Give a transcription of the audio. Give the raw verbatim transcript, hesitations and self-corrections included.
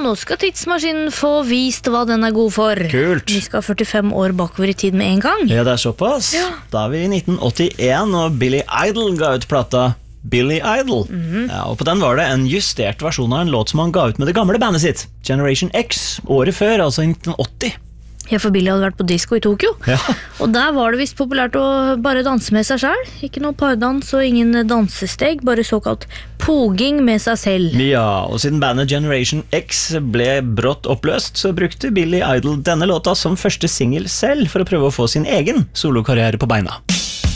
nå skal tidsmaskinen få vist hva den er god for. Kult. Vi skal førtifem år bakover i tid med en gang. Ja, det er såpass. Ja. Da er vi i nitten åttien, og Billy Idol ga ut plata Billy Idol. Mm-hmm. Ja, og på den var det en justert versjon av en låt som han ga ut med det gamle bandet sitt, Generation X, året før, altså i nitten åtti. Ja, for Billy hadde vært på disco i Tokyo. Ja. Og der var det visst populært å bare danse med seg selv. Ikke noe pardans og ingen dansesteg, bare såkalt poging med seg selv. Ja, og siden bandet Generation X ble brått oppløst, så brukte Billy Idol denne låta som første single selv for å prøve å få sin egen solokarriere på beina.